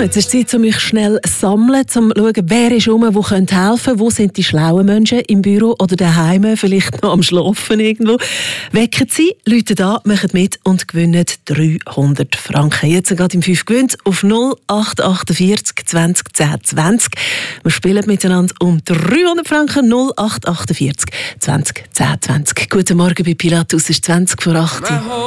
jetzt ist die Zeit, um mich schnell zu sammeln, um zu schauen, wer ist rum, der helfen könnte, wo sind die schlauen Menschen im Büro oder daheim, vielleicht noch am Schlafen irgendwo. Wecken Sie, läuten an, machen mit und gewinnen 300 Franken. Jetzt gerade im 5 gewinnt auf 0848 20 10 20. Wir spielen miteinander um 300 Franken 0848 20 10 20. Guten Morgen bei Pilatus, es ist 20 vor 8 Uhr.